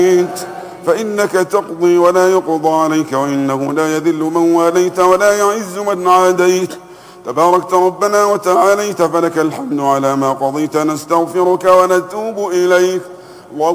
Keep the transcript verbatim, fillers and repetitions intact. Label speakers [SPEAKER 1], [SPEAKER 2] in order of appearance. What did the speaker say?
[SPEAKER 1] فإنك تقضي ولا يقضى عليك، وإنه لا يذل من واليت ولا يعز من عاديت. تباركت ربنا وتعاليت، فلك الحمد على ما قضيت. نستغفرك ونتوب إليك